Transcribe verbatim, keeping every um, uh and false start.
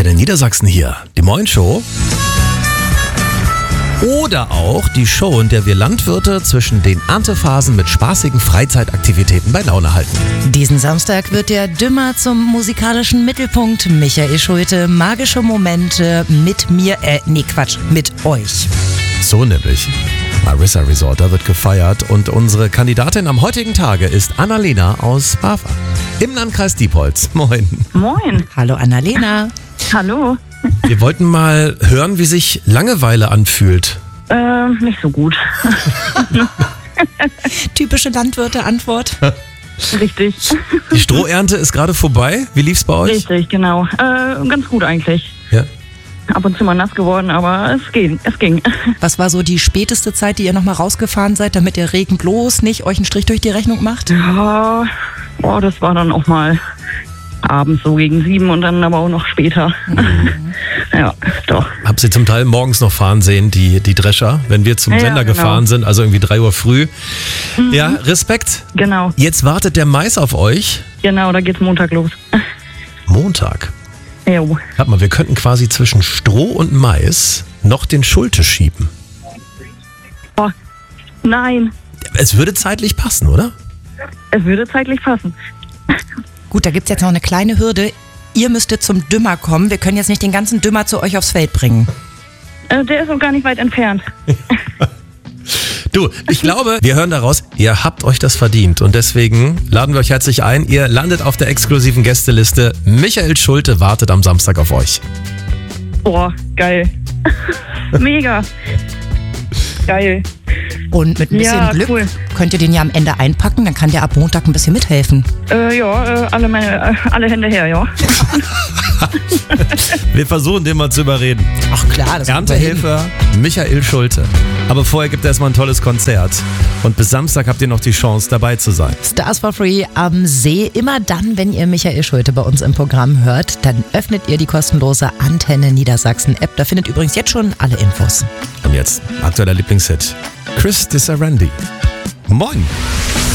Antenne Niedersachsen hier. Die Moin Show. Oder auch die Show, in der wir Landwirte zwischen den Erntephasen mit spaßigen Freizeitaktivitäten bei Laune halten. Diesen Samstag wird der Dümmer zum musikalischen Mittelpunkt. Michael Schulte, magische Momente mit mir, äh, nee Quatsch, mit euch. So nämlich. Marissa Resort, da wird gefeiert und unsere Kandidatin am heutigen Tage ist Annalena aus Bava im Landkreis Diepholz. Moin. Moin. Hallo Annalena. Hallo. Wir wollten mal hören, wie sich Langeweile anfühlt. Äh, nicht so gut. Typische Landwirte-Antwort. Richtig. Die Strohernte ist gerade vorbei. Wie lief's bei euch? Richtig, genau. Äh, ganz gut eigentlich. Ja. Ab und zu mal nass geworden, aber es ging. Es ging. Was war so die späteste Zeit, die ihr nochmal rausgefahren seid, damit der Regen bloß nicht euch einen Strich durch die Rechnung macht? Ja, boah, das war dann auch mal abends so gegen sieben und dann aber auch noch später. Mhm. Ja, doch. Hab sie zum Teil morgens noch fahren sehen, die, die Drescher, wenn wir zum Ja, Sender genau. gefahren sind, also irgendwie drei Uhr früh. Mhm. Ja, Respekt. Genau, Jetzt wartet der Mais auf euch. genau, da geht's Montag los. Montag. Jo. Warte mal, wir könnten quasi zwischen Stroh und Mais noch den Schulte schieben. Oh, nein, Es würde zeitlich passen, oder? es würde zeitlich passen. Gut, da gibt's jetzt noch eine kleine Hürde. Ihr müsstet zum Dümmer kommen. Wir können jetzt nicht den ganzen Dümmer zu euch aufs Feld bringen. Äh, der ist auch gar nicht weit entfernt. Du, ich glaube, wir hören daraus, ihr habt euch das verdient und deswegen laden wir euch herzlich ein. Ihr landet auf der exklusiven Gästeliste. Michael Schulte wartet am Samstag auf euch. Boah, geil. Mega. Geil. Und mit ein bisschen Ja, Glück cool. könnt ihr den ja am Ende einpacken. Dann kann der ab Montag ein bisschen mithelfen. Äh, ja, äh, alle, meine, äh, alle Hände her, ja. Wir versuchen den mal zu überreden. Ach klar, das kommt dahin. Erntehelfer Michael Schulte. Aber vorher gibt es erstmal ein tolles Konzert. Und bis Samstag habt ihr noch die Chance, dabei zu sein. Stars for Free am See. Immer dann, wenn ihr Michael Schulte bei uns im Programm hört, dann öffnet ihr die kostenlose Antenne Niedersachsen App. Da findet übrigens jetzt schon alle Infos. Und jetzt aktueller Lieblingshit. Chris Disarandi. Moin.